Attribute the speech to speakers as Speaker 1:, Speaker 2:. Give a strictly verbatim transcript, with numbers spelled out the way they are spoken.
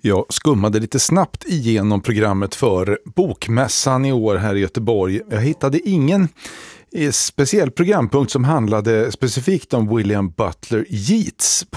Speaker 1: Jag skummade lite snabbt igenom programmet för Bokmässan i år här i Göteborg. Jag hittade ingen speciell programpunkt som handlade specifikt om William Butler Yeats